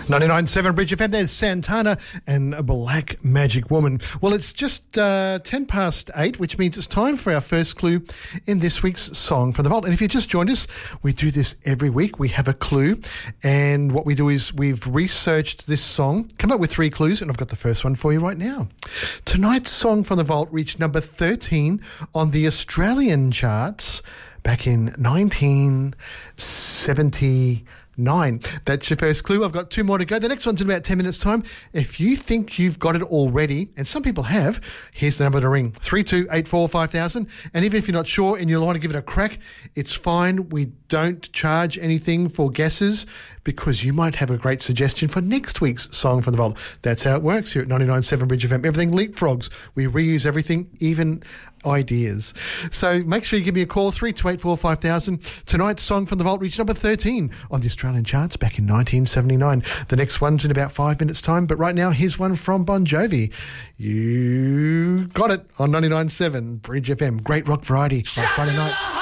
99.7 Bridge FM, there's Santana and a Black Magic Woman. Well, it's just 10 past 8, which means it's time for our first clue in this week's Song from the Vault. And if you just joined us, we do this every week. We have a clue, and what we do is we've researched this song, come up with 3 clues, and I've got the first one for you right now. Tonight's Song from the Vault reached number 13 on the Australian charts back in 1979. That's your first clue. I've got 2 more to go. The next one's in about 10 minutes' time. If you think you've got it already, and some people have, here's the number to ring, 32845000. And even if you're not sure and you want to give it a crack, it's fine. We don't charge anything for guesses because you might have a great suggestion for next week's Song from the Vault. That's how it works here at 99.7 Bridge FM. Everything leapfrogs. We reuse everything, even ideas. So make sure you give me a call, 32845000. Tonight's Song from the Vault reached number 13 on the Australian charts back in 1979. The next one's in about 5 minutes' time, but right now here's one from Bon Jovi. You got it on 99.7 Bridge FM. Great rock variety on Friday nights.